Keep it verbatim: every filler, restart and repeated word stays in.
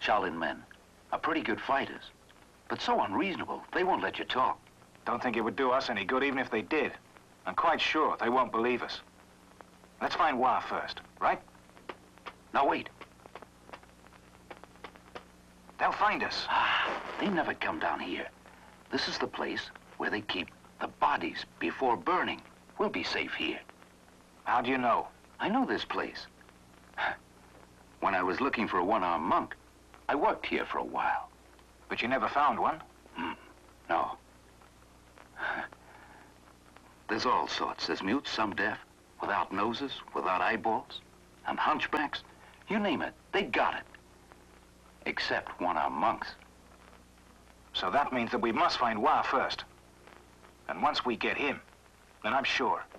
Shaolin men are pretty good fighters, but so unreasonable, they won't let you talk. Don't think it would do us any good even if they did. I'm quite sure they won't believe us. Let's find Hua first, right? Now wait. They'll find us. Ah, they never come down here. This is the place where they keep the bodies before burning. We'll be safe here. How do you know? I know this place. When I was looking for a one-armed monk, I worked here for a while. But you never found one? Hmm. No. There's all sorts. There's mutes, some deaf, without noses, without eyeballs, and hunchbacks. You name it, they got it. Except one-armed monks. So that means that we must find Hua first. And once we get him, then I'm sure